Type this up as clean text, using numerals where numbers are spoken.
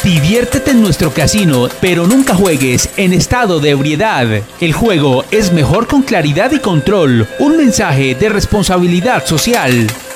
Diviértete en nuestro casino, pero nunca juegues en estado de ebriedad. El juego es mejor con claridad y control. Un mensaje de responsabilidad social.